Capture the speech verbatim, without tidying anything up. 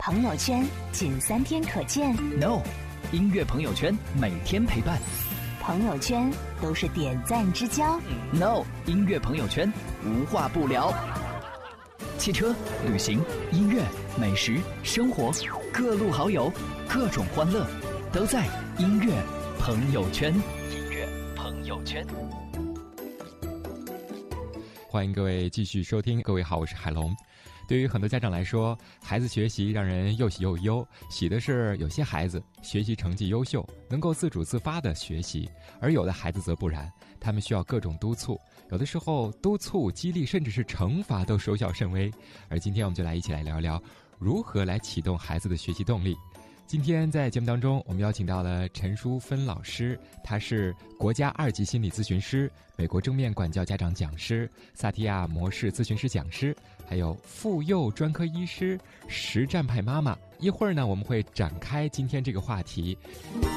朋友圈仅三天可见。 No， 音乐朋友圈每天陪伴。 朋友圈都是点赞之交。 No， 音乐朋友圈无话不聊。汽车、旅行、音乐、美食、生活，各路好友，各种欢乐，都在音乐朋友圈。音乐朋友圈。 欢迎各位继续收听。各位好，我是海龙。对于很多家长来说，孩子学习让人又喜又忧。喜的是有些孩子学习成绩优秀，能够自主自发的学习，而有的孩子则不然，他们需要各种督促，有的时候督促、激励甚至是惩罚都收效甚微。而今天我们就来一起来聊聊如何来启动孩子的学习动力。今天在节目当中，我们邀请到了陈淑芬老师，她是国家二级心理咨询师、美国正面管教家长讲师、萨提亚模式咨询师讲师，还有妇幼专科医师、实战派妈妈。一会儿呢，我们会展开今天这个话题。